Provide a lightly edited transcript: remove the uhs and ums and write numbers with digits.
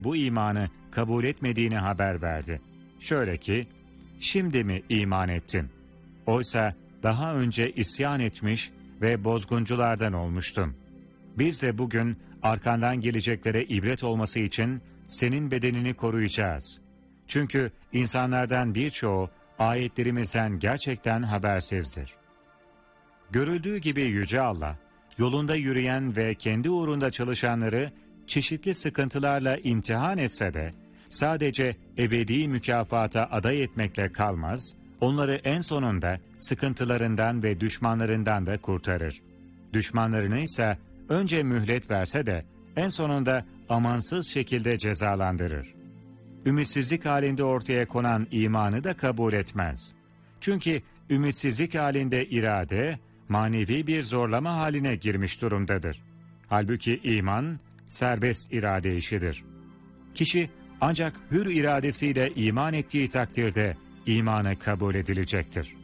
bu imanı kabul etmediğini haber verdi. Şöyle ki, şimdi mi iman ettin? Oysa daha önce isyan etmiş ve bozgunculardan olmuştun. Biz de bugün arkandan geleceklere ibret olması için senin bedenini koruyacağız. Çünkü insanlardan birçoğu ayetlerimizden gerçekten habersizdir. Görüldüğü gibi Yüce Allah, yolunda yürüyen ve kendi uğrunda çalışanları çeşitli sıkıntılarla imtihan etse de, sadece ebedi mükafata aday etmekle kalmaz, onları en sonunda sıkıntılarından ve düşmanlarından da kurtarır. Düşmanlarını ise önce mühlet verse de en sonunda amansız şekilde cezalandırır. Ümitsizlik halinde ortaya konan imanı da kabul etmez. Çünkü ümitsizlik halinde irade, manevi bir zorlama haline girmiş durumdadır. Halbuki iman, serbest irade işidir. Kişi ancak hür iradesiyle iman ettiği takdirde imanı kabul edilecektir.